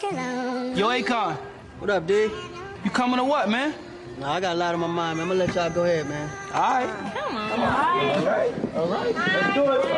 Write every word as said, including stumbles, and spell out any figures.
Yo, Akon. What up, D? You coming or what, man? Nah, I got a lot on my mind, man. I'm gonna let y'all go ahead, man. All right. Come on. All right. All right. All right. Let's do it.